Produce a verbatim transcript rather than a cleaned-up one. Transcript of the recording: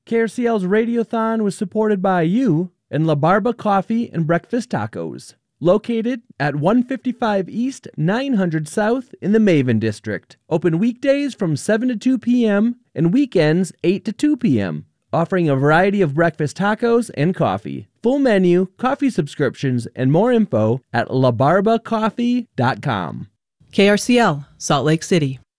K R C L's Radiothon was supported by you and La Barba Coffee and Breakfast Tacos, located at one fifty-five East, nine hundred South in the Maven District. Open weekdays from seven to two p.m. and weekends eight to two p.m., offering a variety of breakfast tacos and coffee. Full menu, coffee subscriptions, and more info at la barba coffee dot com. K R C L, Salt Lake City.